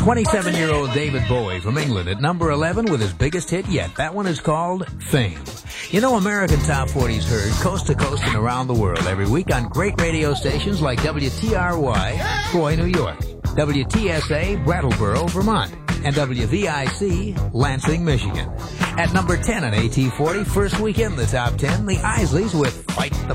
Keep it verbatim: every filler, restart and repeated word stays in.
twenty-seven-year-old David Bowie from England at number eleven with his biggest hit yet. That one is called Fame. You know, American Top forty is heard coast to coast and around the world every week on great radio stations like W T R Y, Troy, New York, W T S A, Brattleboro, Vermont, and W V I C, Lansing, Michigan. At number ten on A T forty, first week in the top ten, the Isleys with Fight the